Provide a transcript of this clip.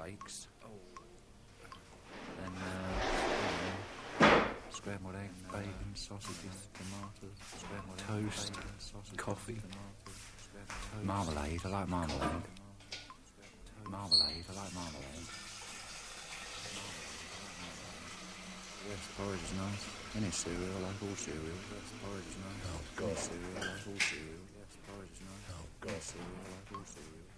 cornflakes. Then scrambled egg, bacon, sausages, tomatoes, toast, coffee, marmalade. I like marmalade. Marmalade. I like marmalade. Yes, porridge is nice. Any cereal, I like all cereal. Yes, porridge is nice. Oh, God. Any cereal, I like all cereal. Yes, porridge is nice. Oh, God. Any cereal, I like all cereal.